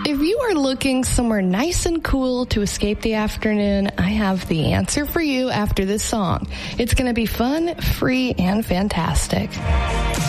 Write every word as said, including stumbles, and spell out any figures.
If you are looking somewhere nice and cool to escape the afternoon, I have the answer for you after this song. It's going to be fun, free, and fantastic.